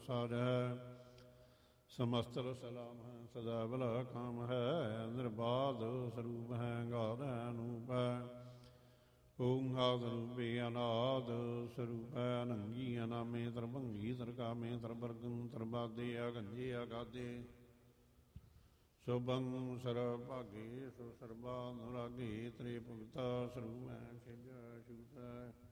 ਸਾਜੈ। ਸਮਸਤਰ ਸਲਾਮ ਹੈ ਸਦਾ ਭਲਾ ਕਾਮ ਹੈ। ਨਿਰਬਾਧ ਸਰੂਪ ਹੈ ਗਾਧ ਅਨੂਪ ਹੈ। ਓੰਕਾਰ ਰੂਪੇ ਅਨਾਦ ਸਰੂਪੈ ਅਨੰਗੀ ਅਨਾਮੇ ਤਰਭੰਗੀ ਤਰਕਾਮੇ ਤਰਬਰਗੰ ਤਰਬਾਦੇ ਅਗੰਜੇ ਅਗਾਦੇ। ਸੁਭੰ ਸਰਭਾਗੇ ਸੁ ਸਰਬਾ ਅਨੁਰਾਗੇ ਤ੍ਰੇ ਭਗਤਾ ਸਰੂਪੈ ਖੇਜਾ ਛੂਟੈ।